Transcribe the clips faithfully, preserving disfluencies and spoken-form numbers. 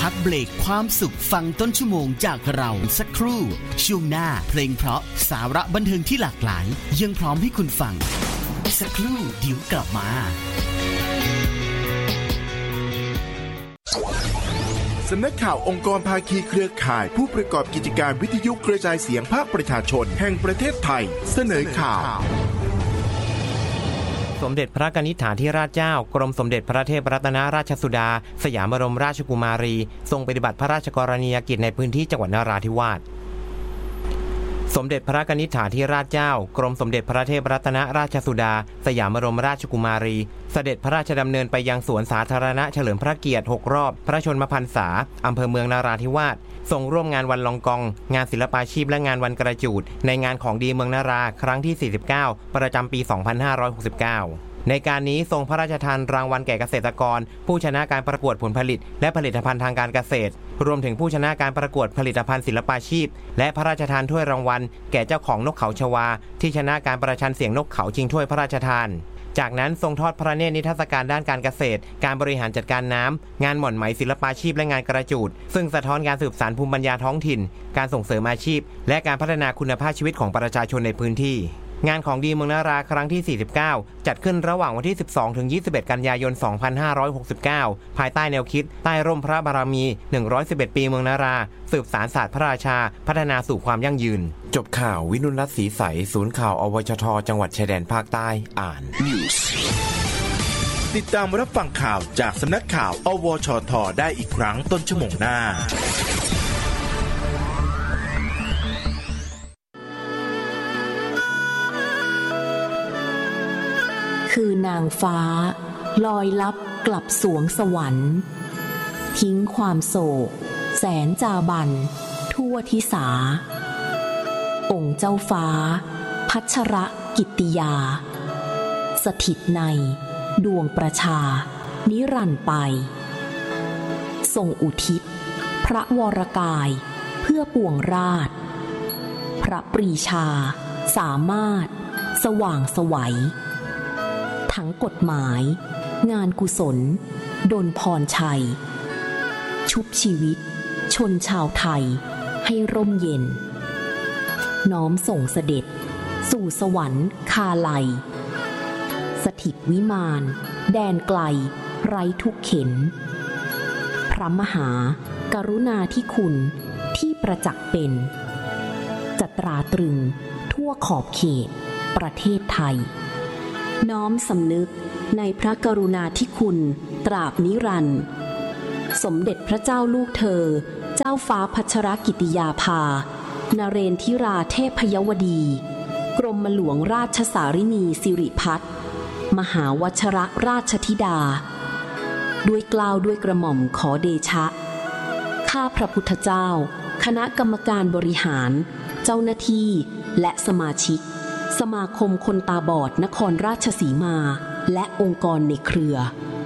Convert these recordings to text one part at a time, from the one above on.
พักเบรกความสุขฟังต้นชั่วโมงจากเราสักครู่ช่วงหน้าเพลงเพราะสาระบันเทิงที่หลากหลายยังพร้อมให้คุณฟังสักครู่เดี๋ยวกลับมาสำนักข่าวองค์กรภาคีเครือข่ายผู้ประกอบกิจการวิทยุกระจายเสียงภาคประชาชนแห่งประเทศไทยเสนอข่าวสมเด็จพระกนิษฐาธิราชเจ้ากรมสมเด็จพระเทพรัตนราชสุดาสยามบรมราชกุมารีทรงปฏิบัติพระราชกรณียกิจในพื้นที่จังหวัดนราธิวาสสมเด็จพระกนิษฐาธิราชเจ้ากรมสมเด็จพระเทพรัตนราชสุดาสยามบรมราชกุมารีเสด็จพระราชดำเนินไปยังสวนสาธารณะเฉลิมพระเกียรติหกรอบพระชนมพรรษาอำเภอเมืองนราธิวาสทรงร่วมงานวันลองกองงานศิลปาชีพและงานวันกระจูดในงานของดีเมืองนาราครั้งที่สี่สิบเก้าประจำปีสองพันห้าร้อยหกสิบเก้าในการนี้ทรงพระราชทานรางวัลแก่เกษตรกรผู้ชนะการประกวดผลผลิตและผลิตภัณฑ์ทางการเกษตรรวมถึงผู้ชนะการประกวดผลิตภัณฑ์ศิลปาชีพและพระราชทานถ้วยรางวัลแก่เจ้าของนกเขาชวาที่ชนะการประชันเสียงนกเขาชิงถ้วยพระราชทานจากนั้นทรงทอดพระเนตรนิทรรศการด้านการเกษตรการบริหารจัดการน้ำงานหม่อนไหมศิลปาชีพและงานกระจูดซึ่งสะท้อนการสืบสานภูมิปัญญาท้องถิ่นการส่งเสริมอาชีพและการพัฒนาคุณภาพชีวิตของประชาชนในพื้นที่งานของดีเมืองนาราครั้งที่สี่สิบเก้าจัดขึ้นระหว่างวันที่สิบสองถึงยี่สิบเอ็ดกันยายนสองพันห้าร้อยหกสิบเก้าภายใต้แนวคิดใต้ร่มพระบารมีหนึ่งร้อยสิบเอ็ดปีเมืองนาราสืบสานศาสตร์พระราชาพัฒนาสู่ความยั่งยืนจบข่าววินุรัตน์ศรีใสศูนย์ข่าวอวชทจังหวัดชายแดนภาคใต้อ่านติดตามรับฟังข่าวจากสำนักข่าวอวชทได้อีกครั้งต้นชั่วโมงหน้าคือนางฟ้าลอยลับกลับสวงสวรรค์ทิ้งความโศกแสนจาบันทั่วทิสาองค์เจ้าฟ้าพัชรกิตติยาสถิตในดวงประชานิรันดร์ไปทรงอุทิศพระวรกายเพื่อปวงราชพระปรีชาสามารถสว่างไสวทั้งกฎหมายงานกุศลดลพรชัยชุบชีวิตชนชาวไทยให้ร่มเย็นน้อมส่งเสด็จสู่สวรรค์คาลัยสถิตวิมานแดนไกลไร้ทุกเข็นพระมหากรุณาธิคุณที่ประจักษ์เป็นจะตราตรึงทั่วขอบเขตประเทศไทยน้อมสำนึกในพระกรุณาธิคุณตราบนิรันดร์สมเด็จพระเจ้าลูกเธอเจ้าฟ้าพัชรกิติยาภานเรนทิราเทพยวดีกรมหลวงราชสารินีสิริพัฒน์มหาวชรราชธิดาด้วยเกล้าด้วยกระหม่อมขอเดชะข้าพระพุทธเจ้าคณะกรรมการบริหารเจ้าหน้าที่และสมาชิกสมาคมคนตาบอดนครราชสีมาและองค์กรในเครือ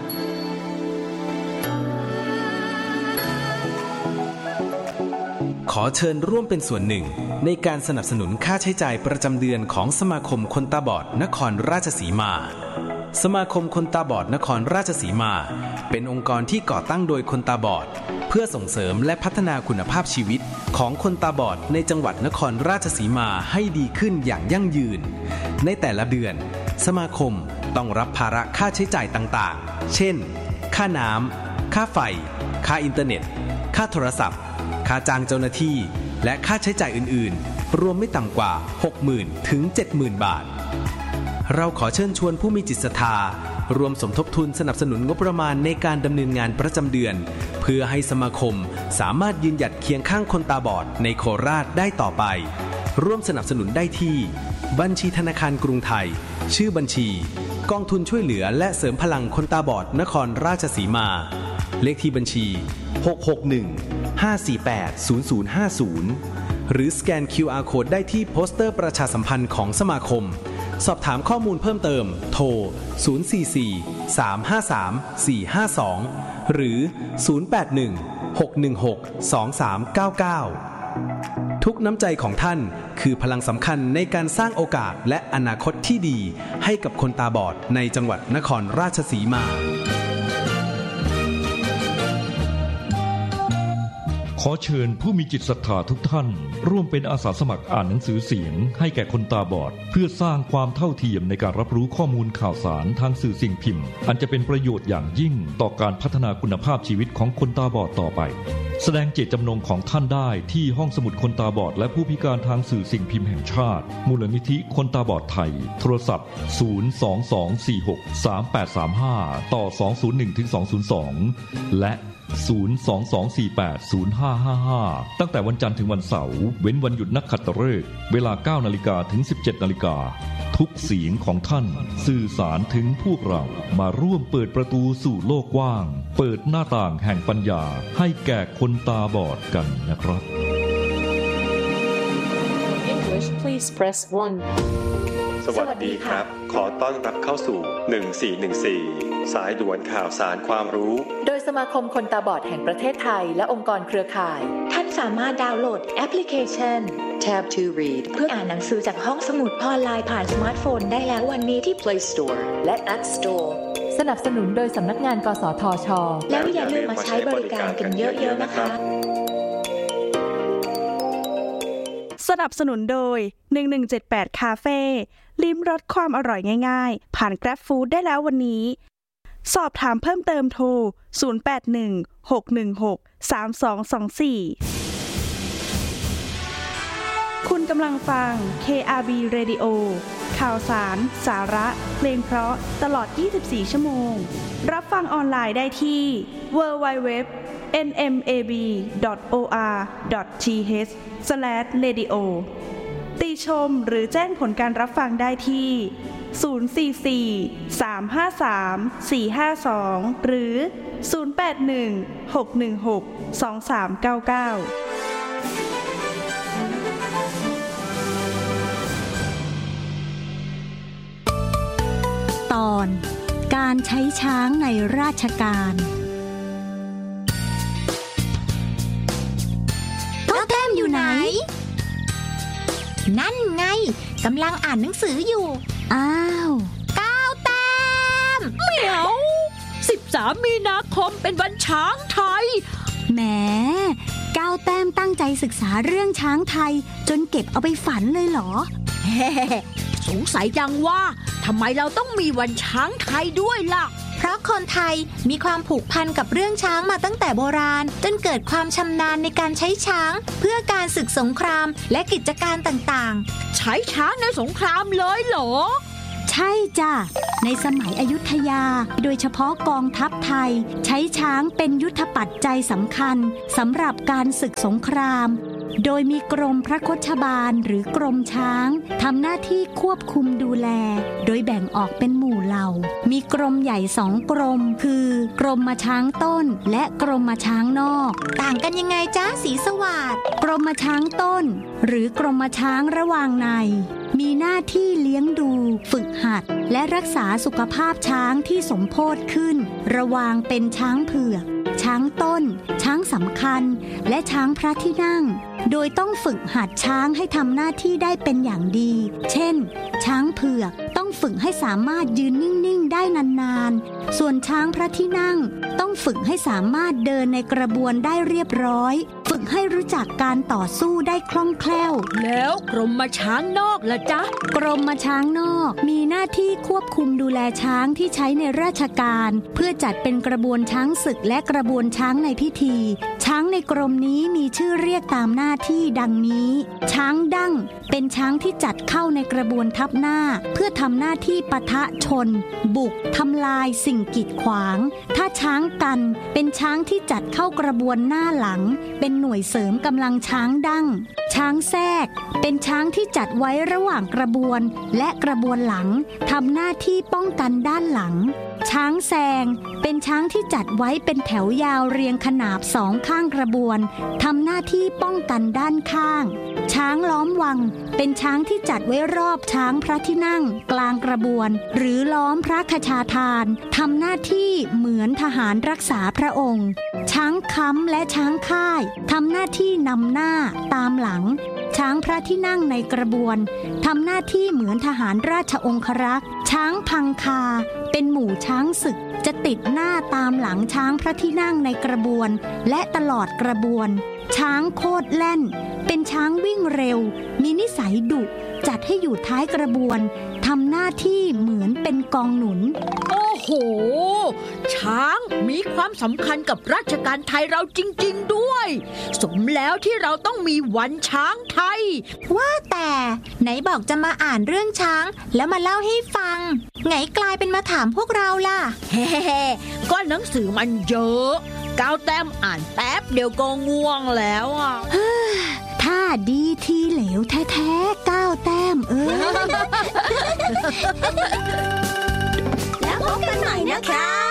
ขอเชิญร่วมเป็นส่วนหนึ่งในการสนับสนุนค่าใช้จ่ายประจำเดือนของสมาคมคนตาบอดนครราชสีมาสมาคมคนตาบอดนครราชสีมาเป็นองค์กรที่ก่อตั้งโดยคนตาบอดเพื่อส่งเสริมและพัฒนาคุณภาพชีวิตของคนตาบอดในจังหวัดนครราชสีมาให้ดีขึ้นอย่างยั่งยืนในแต่ละเดือนสมาคมต้องรับภาระค่าใช้จ่ายต่างๆเช่นค่าน้ำค่าไฟค่าอินเทอร์เน็ตค่าโทรศัพท์ค่าจ้างเจ้าหน้าที่และค่าใช้จ่ายอื่นๆรวมไม่ต่ำกว่า หกหมื่น ถึง เจ็ดหมื่น บาทเราขอเชิญชวนผู้มีจิตศรัทธารวมสมทบทุนสนับสนุนงบประมาณในการดำเนินงานประจำเดือนเพื่อให้สมาคมสามารถยืนหยัดเคียงข้างคนตาบอดในโคราชได้ต่อไปร่วมสนับสนุนได้ที่บัญชีธนาคารกรุงไทยชื่อบัญชีกองทุนช่วยเหลือและเสริมพลังคนตาบอดนครราชสีมาเลขที่บัญชีหก หก หนึ่ง ห้า สี่ แปด ศูนย์ ศูนย์ ห้า ศูนย์หรือสแกน คิว อาร์ Code ได้ที่โปสเตอร์ประชาสัมพันธ์ของสมาคมสอบถามข้อมูลเพิ่มเติมโทรศูนย์ สี่ สี่ สาม ห้า สาม สี่ ห้า สองหรือศูนย์ แปด หนึ่ง หก หนึ่ง หก สอง สาม เก้า เก้าทุกน้ำใจของท่านคือพลังสำคัญในการสร้างโอกาสและอนาคตที่ดีให้กับคนตาบอดในจังหวัดนครราชสีมาขอเชิญผู้มีจิตศรัทธาทุกท่านร่วมเป็นอาสาสมัครอ่านหนังสือเสียงให้แก่คนตาบอดเพื่อสร้างความเท่าเทียมในการรับรู้ข้อมูลข่าวสารทางสื่อสิ่งพิมพ์อันจะเป็นประโยชน์อย่างยิ่งต่อการพัฒนาคุณภาพชีวิตของคนตาบอดต่อไปแสดงเจตจำนงของท่านได้ที่ห้องสมุดคนตาบอดและผู้พิการทางสื่อสิ่งพิมพ์แห่งชาติมูลนิธิคนตาบอดไทยโทรศัพท์ศูนย์ สอง สอง สี่ หก สาม แปด สาม ห้าต่อสอง ศูนย์ หนึ่ง ถึง สอง ศูนย์ สองและศูนย์ สอง สอง สี่ แปด ศูนย์ ห้า ห้า ห้าตั้งแต่วันจันทร์ถึงวันเสาร์เว้นวันหยุดนักขัตฤกษ์เวลา เก้านาฬิกา ถึง สิบเจ็ดนาฬิกาทุกเสียงของท่านสื่อสารถึงพวกเรามาร่วมเปิดประตูสู่โลกกว้างเปิดหน้าต่างแห่งปัญญาให้แก่คนตาบอดกันนะครับ English please press one สวัสดีครับขอต้อนรับเข้าสู่หนึ่งสี่หนึ่งสี่สายด่วนข่าวสารความรู้โดยสมาคมคนตาบอดแห่งประเทศไทยและองค์กรเครือข่ายท่านสามารถดาวน์โหลดแอปพลิเคชัน Tab to Read เพื่ออ่านหนังสือจากห้องสมุดออนไลน์ผ่านสมาร์ทโฟนได้แล้ววันนี้ที่ Play Store และ App Store สนับสนุนโดยสำนักงานกสทช.แล้วอย่าลืมมาใช้บริการกันเยอะๆนะคะสนับสนุนโดยหนึ่งหนึ่งเจ็ดแปดคาเฟ่ลิ้มรสความอร่อยง่ายๆผ่าน Grab Food ได้แล้ววันนี้สอบถามเพิ่มเติมโทรศูนย์ แปด หนึ่ง หก หนึ่ง หก สาม สอง สอง สี่ คุณกำลังฟัง เค อาร์ บี Radio ข่าวสารสาระเพลงเพราะตลอดยี่สิบสี่ชั่วโมงรับฟังออนไลน์ได้ที่ ดับเบิลยู ดับเบิลยู ดับเบิลยู ดอท เอ็น เอ็ม เอ บี ดอท โอ อาร์ ดอท ที เอช สแลช เรดิโอ ติชมหรือแจ้งผลการรับฟังได้ที่ศูนย์ สี่ สี่ สาม ห้า สาม สี่ ห้า สองหรือศูนย์ แปด หนึ่ง หก หนึ่ง หก สอง สาม เก้า เก้าตอนการใช้ช้างในราชการเก้าแต้มอยู่ไหนนั่นไงกำลังอ่านหนังสืออยู่อ้าวเก้าแต้มเหมียวสิบสามมีนาคมเป็นวันช้างไทยแหมเก้าแต้มตั้งใจศึกษาเรื่องช้างไทยจนเก็บเอาไปฝันเลยเหรอเฮ้สงสัยจังว่าทำไมเราต้องมีวันช้างไทยด้วยล่ะเพราะคนไทยมีความผูกพันกับเรื่องช้างมาตั้งแต่โบราณจนเกิดความชำนาญในการใช้ช้างเพื่อการศึกสงครามและกิจการต่างๆใช้ช้างในสงครามเลยเหรอใช่จ้ะในสมัยอยุธยาโดยเฉพาะกองทัพไทยใช้ช้างเป็นยุทธปัจจัยสำคัญสำหรับการศึกสงครามโดยมีกรมพระโคชบาลหรือกรมช้างทำหน้าที่ควบคุมดูแลโดยแบ่งออกเป็นหมู่เหล่ามีกรมใหญ่สองกรมคือกรมช้างต้นและกรมช้างนอกต่างกันยังไงจ๊ะศรีสวัสดิ์กรมช้างต้นหรือกรมช้างระหว่างในมีหน้าที่เลี้ยงดูฝึกหัดและรักษาสุขภาพช้างที่สมโภชขึ้นระหว่างเป็นช้างเผือกช้างต้นช้างสำคัญและช้างพระที่นั่งโดยต้องฝึกหัดช้างให้ทำหน้าที่ได้เป็นอย่างดีเช่นช้างเผือกต้องฝึกให้สามารถยืนนิ่งๆได้นานๆส่วนช้างพระที่นั่งต้องฝึกให้สามารถเดินในกระบวนได้เรียบร้อยฝึกให้รู้จักการต่อสู้ได้คล่องแคล่วแล้วกรมช้างนอกล่ะจ๊ะกรมช้างนอกมีหน้าที่ควบคุมดูแลช้างที่ใช้ในราชการเพื่อจัดเป็นกระบวนช้างศึกและกระบวนช้างในพิธีช้างในกรมนี้มีชื่อเรียกตามหน้าที่ดังนี้ช้างดั้งเป็นช้างที่จัดเข้าในกระบวนทัพหน้าเพื่อทำหน้าที่ปะทะชนบุกทำลายสิ่งกีดขวางถ้าช้างกันเป็นช้างที่จัดเข้ากระบวนหน้าหลังเป็นหน่วยเสริมกำลังช้างดั้งช้างแทรกเป็นช้างที่จัดไว้ระหว่างกระบวนและกระบวนหลังทำหน้าที่ป้องกันด้านหลังช้างแซงเป็นช้างที่จัดไว้เป็นแถวยาวเรียงขนาบสองข้างกระบวนทำหน้าที่ป้องกันด้านข้างช้างล้อมวังเป็นช้างที่จัดไว้รอบช้างพระที่นั่งกลางกระบวนหรือล้อมพระคชาทานทำหน้าที่เหมือนทหารรักษาพระองค์ช้างค้ำและช้างค่ายทำหน้าที่นำหน้าตามหลังช้างพระที่นั่งในกระบวนทำหน้าที่เหมือนทหารราชองครักษ์ช้างพังคาเป็นหมู่ช้างศึกจะติดหน้าตามหลังช้างพระที่นั่งในกระบวนและตลอดกระบวนช้างโคตรแล่นเป็นช้างวิ่งเร็วมีนิสัยดุจัดให้อยู่ท้ายกระบวนทำหน้าที่เหมือนเป็นกองหนุนโอ้โหช้างมีความสำคัญกับราชการไทยเราจริงๆด้วยสมแล้วที่เราต้องมีวันช้างไทยว่าแต่ไหนบอกจะมาอ่านเรื่องช้างแล้วมาเล่าให้ฟังไงกลายเป็นมาถามพวกเราล่ะเฮ้ๆก็หนังสือมันเยอะก้าวแต้มอ่านแป๊บเดียวก็ง่วงแล้วอ่ะถ้าดีทีเหลวแท้ๆก้าวแต้มเอ้ยแล้วพบกันใหม่นะคะ